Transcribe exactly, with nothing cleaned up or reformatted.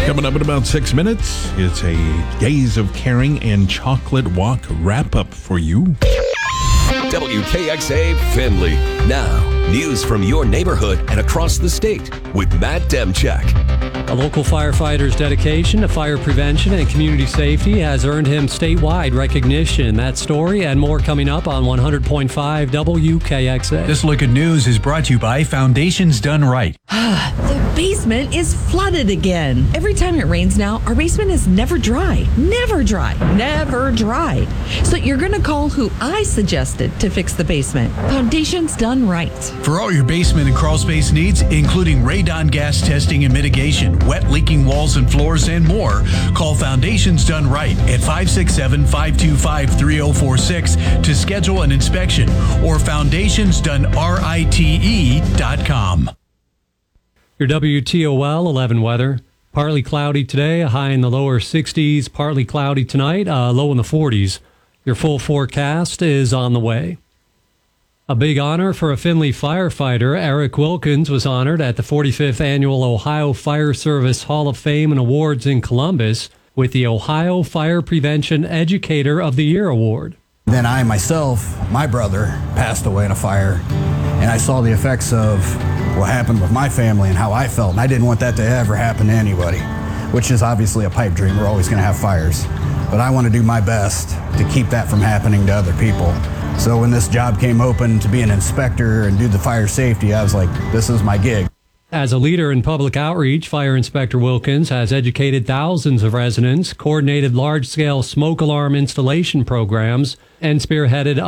Coming up in about six minutes, it's a Days of Caring and Chocolate Walk wrap-up for you. W K X A Findlay. Now, news from your neighborhood and across the state with Matt Demchak. A local firefighter's dedication to fire prevention and community safety has earned him statewide recognition. That story and more coming up on one hundred point five W K X A. This look at news is brought to you by Foundations Done Right. The basement is flooded again. Every time it rains now, our basement is never dry. Never dry. Never dry. So you're going to call who I suggested to fix the basement. Foundations Done Right. For all your basement and crawl space needs, including radon gas testing and mitigation, wet leaking walls and floors, and more, call Foundations Done Right at five six seven, five two five, three zero four six to schedule an inspection, or foundations done rite dot com. Your W T O L eleven weather. Partly cloudy today, a high in the lower sixties. Partly cloudy tonight, uh, low in the forties. Your full forecast is on the way. A big honor for a Findlay firefighter. Eric Wilkins was honored at the forty-fifth Annual Ohio Fire Service Hall of Fame and Awards in Columbus with the Ohio Fire Prevention Educator of the Year Award. Then I myself, my brother, passed away in a fire, and I saw the effects of what happened with my family and how I felt, and I didn't want that to ever happen to anybody, which is obviously a pipe dream. We're always going to have fires, but I want to do my best to keep that from happening to other people. So when this job came open to be an inspector and do the fire safety, I was like, this is my gig. As a leader in public outreach, Fire Inspector Wilkins has educated thousands of residents, coordinated large-scale smoke alarm installation programs, and spearheaded